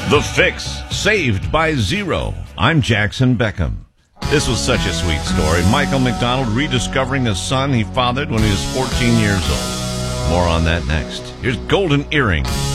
The Fix, Saved by Zero. I'm Jackson Beckham. This was such a sweet story. Michael McDonald rediscovering the son he fathered when he was 14 years old. More on that next. Here's Golden Earring